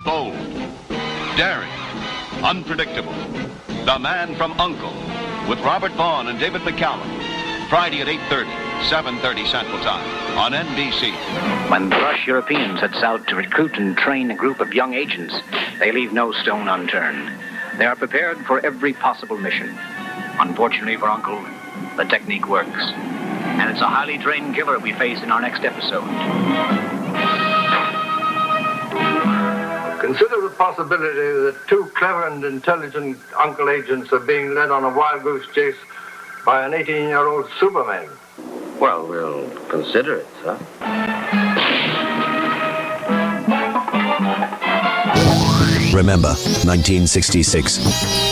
Bold, daring, unpredictable. The Man from U.N.C.L.E. with Robert Vaughn and David McCallum. Friday at 8:30, 7:30 Central Time on NBC. When the Rush European sets out to recruit and train a group of young agents, they leave no stone unturned. They are prepared for every possible mission. Unfortunately for Uncle, the technique works. And it's a highly trained killer we face in our next episode. Consider the possibility that two clever and intelligent Uncle agents are being led on a wild goose chase by an 18-year-old Superman. Well, we'll consider it, huh? Remember, 1966.